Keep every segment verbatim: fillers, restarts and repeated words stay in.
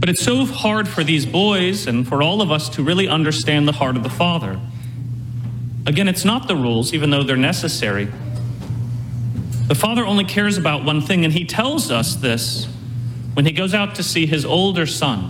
But it's so hard for these boys and for all of us to really understand the heart of the Father. Again, it's not the rules, even though they're necessary. The Father only cares about one thing, and he tells us this when he goes out to see his older son.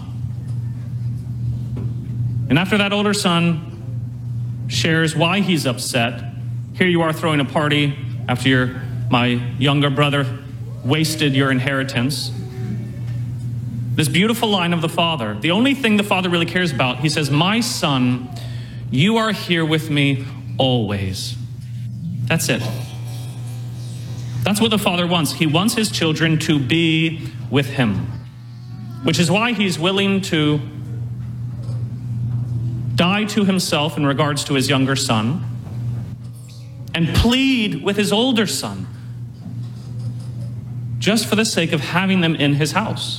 And after that older son shares why he's upset, here you are throwing a party after your, my younger brother wasted your inheritance. This beautiful line of the Father, the only thing the Father really cares about, he says, my son, you are here with me always. That's it. That's what the Father wants. He wants his children to be with him, which is why he's willing to die to himself in regards to his younger son and plead with his older son just for the sake of having them in his house.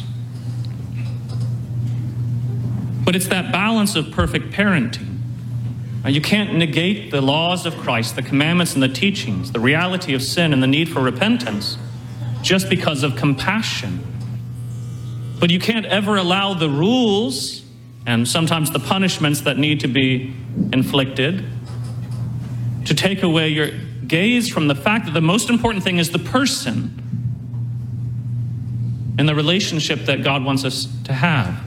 But it's that balance of perfect parenting. Now, you can't negate the laws of Christ, the commandments and the teachings, the reality of sin and the need for repentance just because of compassion. But you can't ever allow the rules and sometimes the punishments that need to be inflicted to take away your gaze from the fact that the most important thing is the person and the relationship that God wants us to have.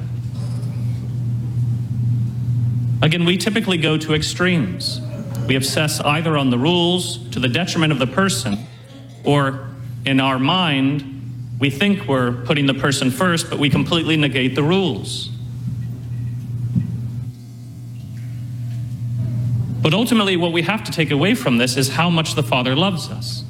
Again, we typically go to extremes. We obsess either on the rules to the detriment of the person, or in our mind, we think we're putting the person first, but we completely negate the rules. But ultimately, what we have to take away from this is how much the Father loves us.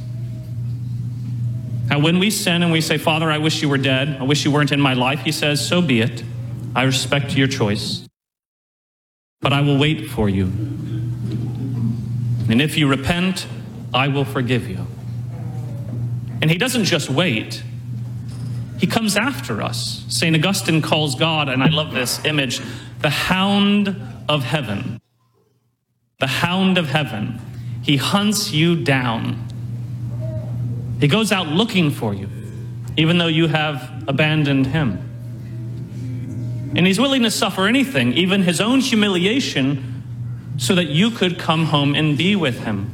How when we sin and we say, Father, I wish you were dead, I wish you weren't in my life, he says, so be it. I respect your choice. But I will wait for you. And if you repent, I will forgive you. And he doesn't just wait. He comes after us. Saint Augustine calls God, and I love this image, the hound of heaven. The hound of heaven. He hunts you down. He goes out looking for you, even though you have abandoned him. And he's willing to suffer anything, even his own humiliation, so that you could come home and be with him.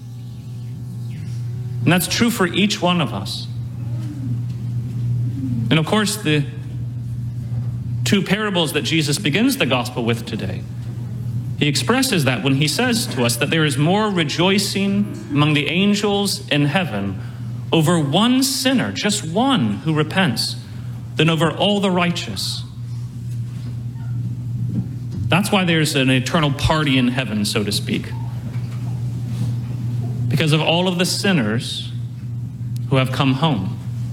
And that's true for each one of us. And of course, the two parables that Jesus begins the gospel with today, he expresses that when he says to us that there is more rejoicing among the angels in heaven over one sinner, just one who repents, than over all the righteous. That's why there's an eternal party in heaven, so to speak. Because of all of the sinners who have come home.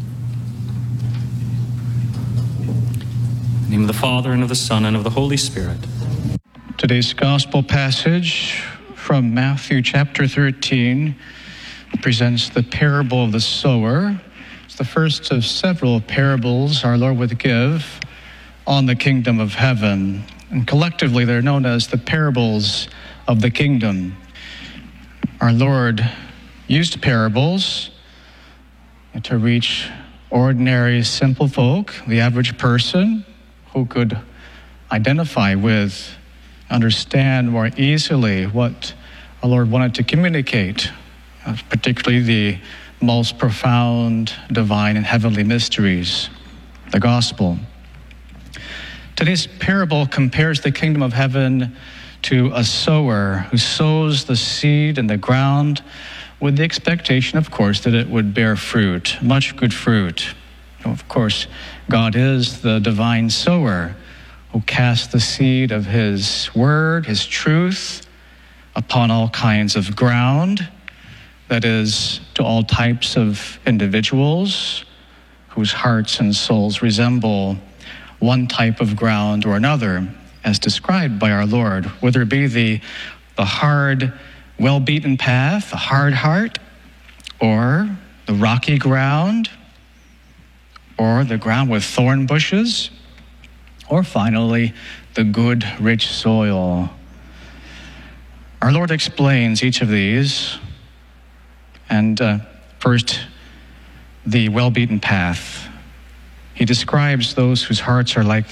In the name of the Father, and of the Son, and of the Holy Spirit. Today's gospel passage from Matthew chapter thirteen presents the parable of the sower. It's the first of several parables our Lord would give on the kingdom of heaven. And collectively, they're known as the parables of the kingdom. Our Lord used parables to reach ordinary, simple folk, the average person, who could identify with, understand more easily what our Lord wanted to communicate, particularly the most profound, divine, and heavenly mysteries, the gospel. Today's parable compares the kingdom of heaven to a sower who sows the seed in the ground with the expectation, of course, that it would bear fruit, much good fruit. Of course, God is the divine sower who casts the seed of his word, his truth, upon all kinds of ground, that is, to all types of individuals whose hearts and souls resemble one type of ground or another, as described by our Lord, whether it be the, the hard, well-beaten path, the hard heart, or the rocky ground, or the ground with thorn bushes, or finally, the good, rich soil. Our Lord explains each of these, and uh, first, the well-beaten path. He describes those whose hearts are like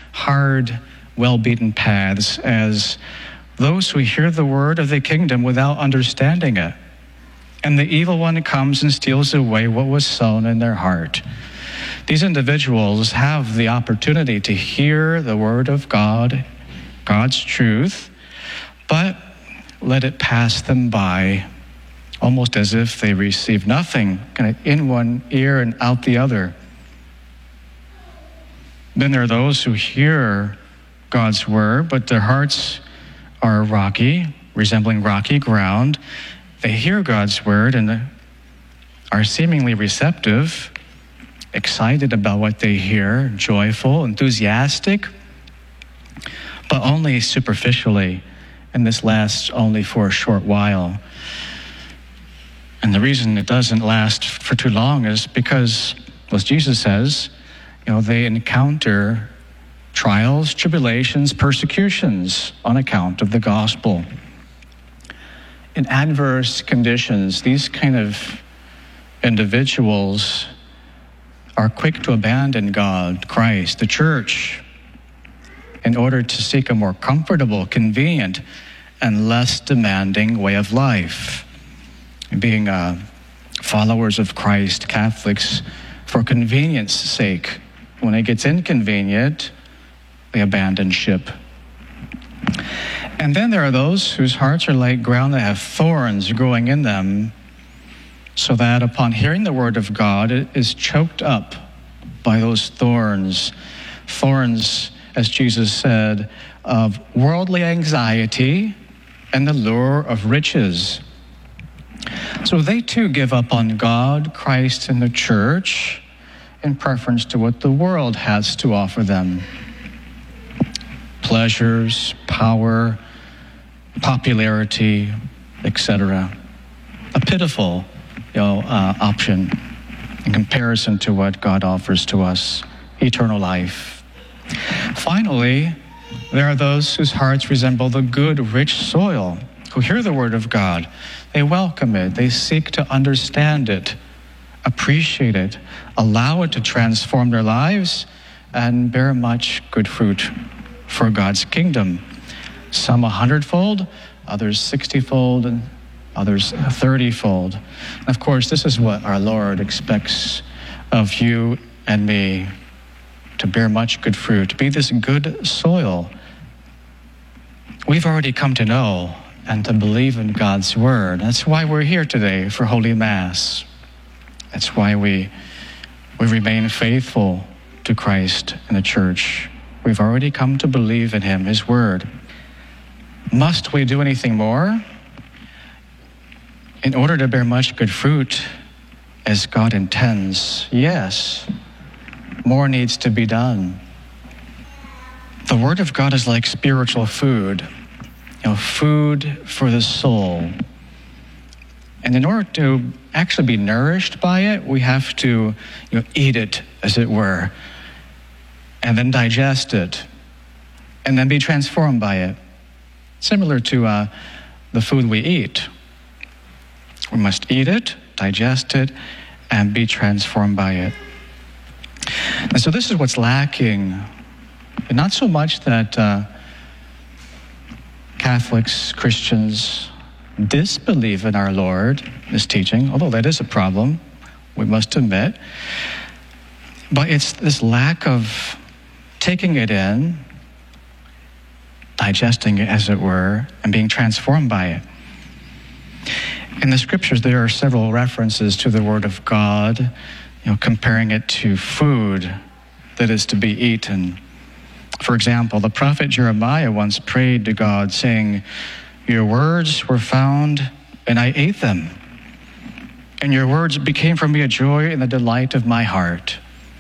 hard, well-beaten paths as those who hear the word of the kingdom without understanding it. And the evil one comes and steals away what was sown in their heart. These individuals have the opportunity to hear the word of God, God's truth, but let it pass them by, almost as if they receive nothing, kind of in one ear and out the other. Then there are those who hear God's word, but their hearts are rocky, resembling rocky ground. They hear God's word and are seemingly receptive, excited about what they hear, joyful, enthusiastic, but only superficially, and this lasts only for a short while. And the reason it doesn't last for too long is because, as Jesus says, you know, they encounter trials, tribulations, persecutions on account of the gospel. In adverse conditions, these kind of individuals are quick to abandon God, Christ, the church, in order to seek a more comfortable, convenient, and less demanding way of life. Being uh, followers of Christ, Catholics, for convenience sake, when it gets inconvenient, they abandon ship. And then there are those whose hearts are like ground that have thorns growing in them, so that upon hearing the word of God, it is choked up by those thorns. Thorns, as Jesus said, of worldly anxiety and the lure of riches. So they too give up on God, Christ, and the church in preference to what the world has to offer them. Pleasures, power, popularity, et cetera. A pitiful, you know, uh, option in comparison to what God offers to us, eternal life. Finally, there are those whose hearts resemble the good, rich soil, who hear the word of God. They welcome it. They seek to understand it, appreciate it, allow it to transform their lives, and bear much good fruit for God's kingdom. Some a hundredfold, others sixtyfold, and others thirtyfold. And of course, this is what our Lord expects of you and me, to bear much good fruit, to be this good soil. We've already come to know and to believe in God's word. That's why we're here today for Holy Mass. That's why we, we remain faithful to Christ and the church. We've already come to believe in him, his word. Must we do anything more? In order to bear much good fruit as God intends, yes, more needs to be done. The word of God is like spiritual food, you know, food for the soul. And in order to actually be nourished by it, we have to, you know, eat it, as it were, and then digest it, and then be transformed by it. Similar to uh, the food we eat. We must eat it, digest it, and be transformed by it. And so this is what's lacking. And not so much that uh, Catholics, Christians disbelieve in our Lord, his teaching, although that is a problem, we must admit. But it's this lack of taking it in, digesting it, as it were, and being transformed by it. In the scriptures, there are several references to the word of God, you know, comparing it to food that is to be eaten. For example, the prophet Jeremiah once prayed to God, saying, "Your words were found, and I ate them. And your words became for me a joy and the delight of my heart."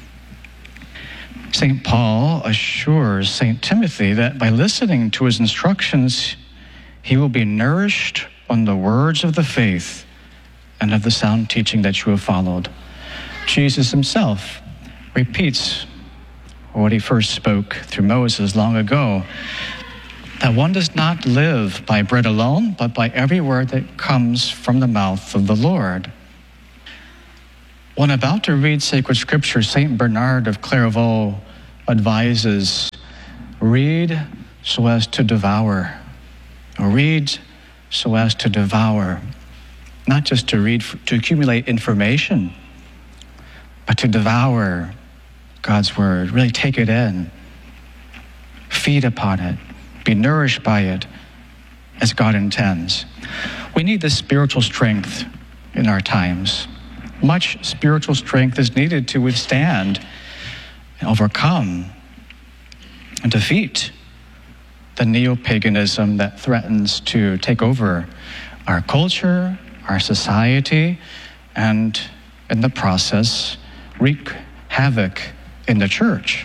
Saint Paul assures Saint Timothy that by listening to his instructions, he will be nourished on the words of the faith and of the sound teaching that you have followed. Jesus himself repeats what he first spoke through Moses long ago, that one does not live by bread alone, but by every word that comes from the mouth of the Lord. When about to read sacred scripture, Saint Bernard of Clairvaux advises read so as to devour. Read so as to devour. Not just to read, to accumulate information, but to devour God's word. Really take it in. Feed upon it. Be nourished by it as God intends. We need this spiritual strength in our times. Much spiritual strength is needed to withstand and overcome and defeat the neo-paganism that threatens to take over our culture, our society, and in the process, wreak havoc in the church.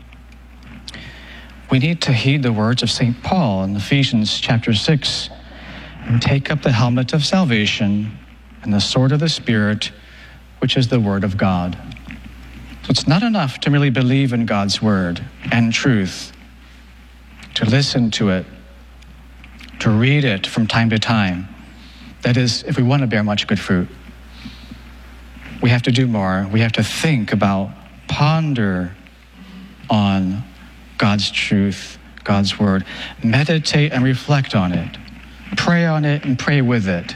We need to heed the words of Saint Paul in Ephesians chapter six and take up the helmet of salvation and the sword of the Spirit, which is the word of God. So it's not enough to merely believe in God's word and truth, to listen to it, to read it from time to time. That is, if we want to bear much good fruit. We have to do more. We have to think about, ponder on God's truth, God's word. Meditate and reflect on it. Pray on it and pray with it.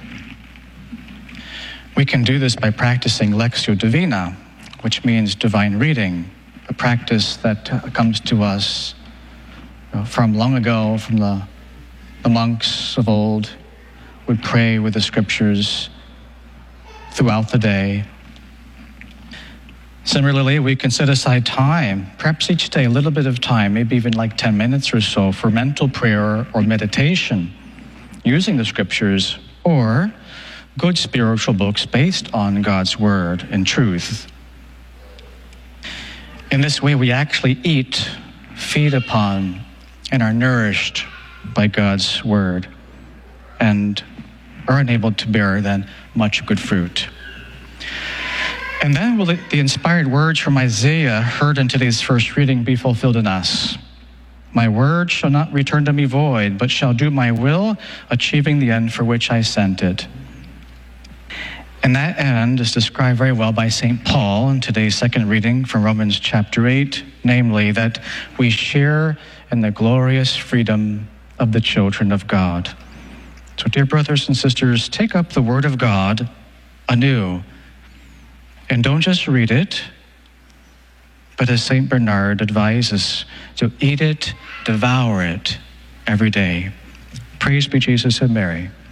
We can do this by practicing Lectio Divina, which means divine reading, a practice that uh, comes to us uh, from long ago, from the, the monks of old, would pray with the scriptures throughout the day. Similarly, we can set aside time, perhaps each day, a little bit of time, maybe even like ten minutes or so, for mental prayer or meditation, using the scriptures or good spiritual books based on God's word and truth. In this way, we actually eat, feed upon, and are nourished by God's word, and are enabled to bear then much good fruit. And then will the inspired words from Isaiah heard in today's first reading be fulfilled in us. My word shall not return to me void, but shall do my will, achieving the end for which I sent it. And that end is described very well by Saint Paul in today's second reading from Romans chapter eight, namely that we share in the glorious freedom of the children of God. So, dear brothers and sisters, take up the word of God anew. And don't just read it, but as Saint Bernard advises, to eat it, devour it every day. Praise be Jesus and Mary.